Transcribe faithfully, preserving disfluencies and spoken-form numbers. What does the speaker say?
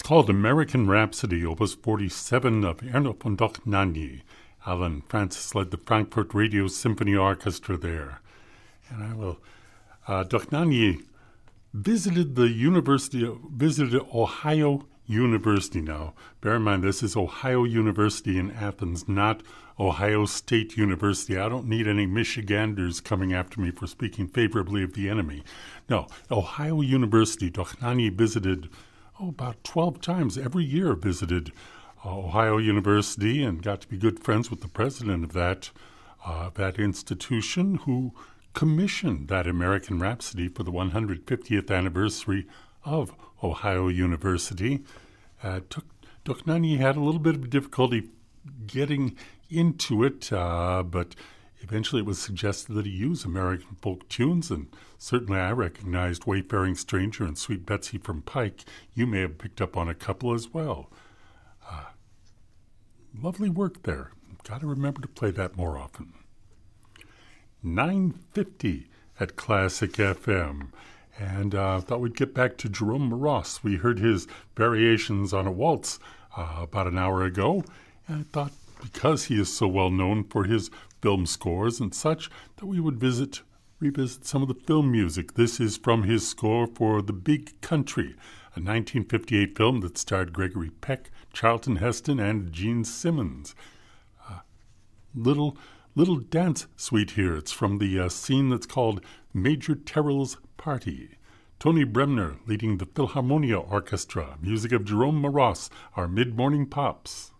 called American Rhapsody, Opus forty-seven of Ernest von Dohnanyi. Alan Francis led the Frankfurt Radio Symphony Orchestra there. And I will, uh, Dohnanyi visited the university, visited Ohio University now. Bear in mind, this is Ohio University in Athens, not Ohio State University. I don't need any Michiganders coming after me for speaking favorably of the enemy. No, Ohio University. Dohnanyi visited, oh, about twelve times every year visited uh, Ohio University and got to be good friends with the president of that, uh, that institution, who commissioned that American Rhapsody for the one hundred fiftieth anniversary of Ohio University. Uh, took, Dohnanyi had a little bit of difficulty getting into it, uh, but eventually it was suggested that he use American folk tunes, and certainly I recognized Wayfaring Stranger and Sweet Betsy from Pike. You may have picked up on a couple as well. Uh, lovely work there. Got to remember to play that more often. nine fifty at Classic F M. And I uh, thought we'd get back to Jerome Moross. We heard his Variations on a Waltz uh, about an hour ago. And I thought, because he is so well known for his film scores and such, that we would visit, revisit some of the film music. This is from his score for The Big Country, a nineteen fifty-eight film that starred Gregory Peck, Charlton Heston, and Gene Simmons. Uh, little... Little dance suite here. It's from the uh, scene that's called Major Terrell's Party. Tony Bremner leading the Philharmonia Orchestra. Music of Jerome Moross, our mid-morning pops.